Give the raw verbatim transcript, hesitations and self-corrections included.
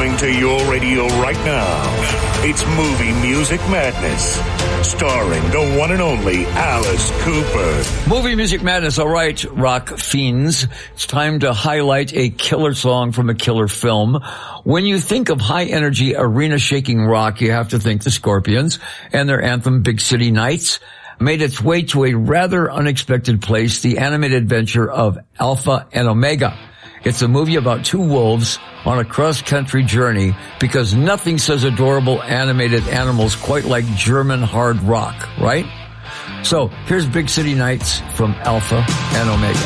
Coming to your radio right now, it's Movie Music Madness, starring the one and only Alice Cooper. Movie Music Madness, all right, rock fiends. It's time to highlight a killer song from a killer film. When you think of high-energy, arena-shaking rock, you have to think the Scorpions and their anthem, Big City Nights, made its way to a rather unexpected place, the animated adventure of Alpha and Omega. It's a movie about two wolves on a cross-country journey because nothing says adorable animated animals quite like German hard rock, right? So here's Big City Nights from Alpha and Omega.